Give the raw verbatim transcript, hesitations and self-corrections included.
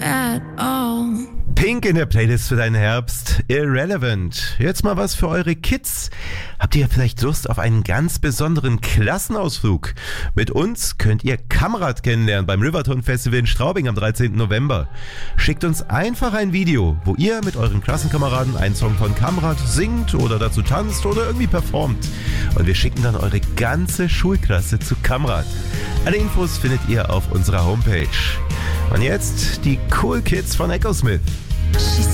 at all. Pink in der Playlist für deinen Herbst. Irrelevant. Jetzt mal was für eure Kids. Habt ihr vielleicht Lust auf einen ganz besonderen Klassenausflug? Mit uns könnt ihr Kamerad kennenlernen beim Riverton Festival in Straubing am dreizehnten November. Schickt uns einfach ein Video, wo ihr mit euren Klassenkameraden einen Song von Kamerad singt oder dazu tanzt oder irgendwie performt. Und wir schicken dann eure ganze Schulklasse zu Kamerad. Alle Infos findet ihr auf unserer Homepage. Und jetzt die Cool Kids von Echosmith.